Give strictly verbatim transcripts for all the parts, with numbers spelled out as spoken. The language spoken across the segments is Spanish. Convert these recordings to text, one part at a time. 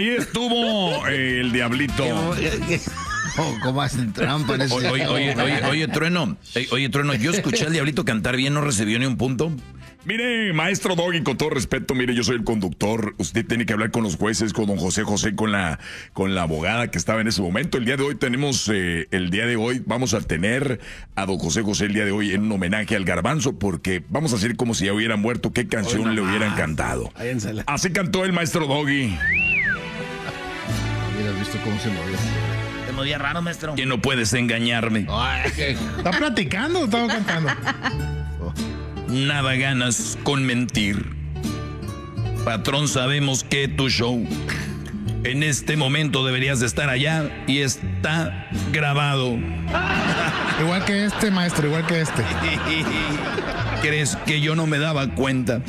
ahí estuvo eh, el Diablito. Oh, ¿cómo hacen trampa en ese? Oye, oye, oye, oye, oye, Trueno, eh, oye, Trueno, yo escuché al Diablito cantar bien, no recibió ni un punto. Mire, maestro Doggy, con todo respeto, mire, yo soy el conductor. Usted tiene que hablar con los jueces, con don José José, con la, con la abogada que estaba en ese momento. El día de hoy tenemos, eh, el día de hoy vamos a tener a don José José el día de hoy en un homenaje al Garbanzo, porque vamos a hacer como si ya hubiera muerto, qué canción Oye, le hubieran cantado. Así cantó el maestro Doggy. Hubieras visto cómo se movía. Se movía raro, maestro. Que no puedes engañarme. Ay, ¿qué? ¿Está platicando o estaba cantando? Nada ganas con mentir. Patrón, sabemos que tu show en este momento deberías de estar allá y está grabado. Igual que este, maestro, igual que este. ¿Crees que yo no me daba cuenta?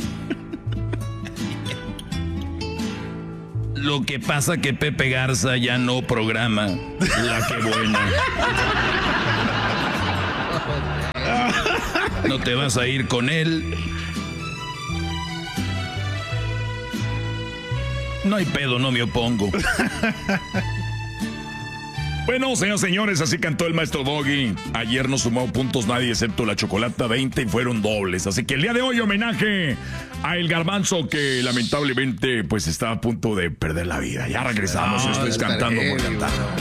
Lo que pasa que Pepe Garza ya no programa La Que Buena. No te vas a ir con él. No hay pedo, no me opongo. Bueno, señores, señores, así cantó el maestro Doggy. Ayer no sumó puntos nadie excepto la Chocolata veinte y fueron dobles. Así que el día de hoy homenaje a El Garbanzo, que lamentablemente pues está a punto de perder la vida. Ya regresamos, No, esto es Cantando por Cantar.